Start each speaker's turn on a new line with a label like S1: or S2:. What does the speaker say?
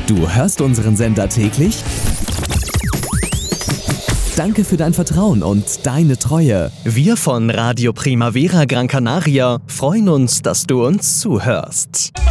S1: Du hörst unseren Sender täglich? Danke für dein Vertrauen und deine Treue. Wir von Radio Primavera Gran Canaria freuen uns, dass du uns zuhörst.